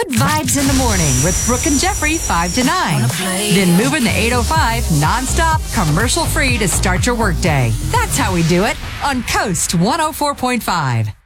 Good vibes in the morning with Brooke and Jeffrey 5 to 9. Then moving the 805 nonstop, commercial free to start your workday. That's how we do it on Coast 104.5.